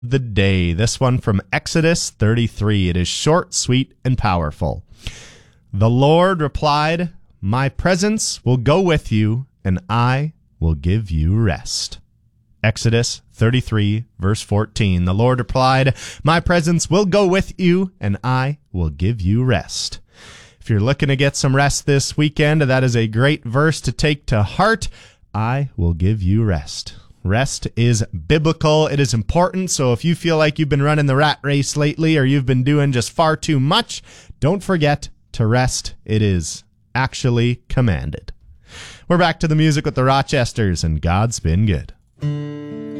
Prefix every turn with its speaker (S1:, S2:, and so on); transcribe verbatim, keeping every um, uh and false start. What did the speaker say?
S1: the day. This one from Exodus thirty-three. It is short, sweet, and powerful. The Lord replied, "My presence will go with you, and I will give you rest." Exodus thirty-three, verse fourteen. The Lord replied, "My presence will go with you, and I will give you rest." If you're looking to get some rest this weekend, that is a great verse to take to heart. I will give you rest. Rest is biblical. It is important. So if you feel like you've been running the rat race lately or you've been doing just far too much, don't forget to rest. It is actually commanded. We're back to the music with the Rochesters, and God's been good.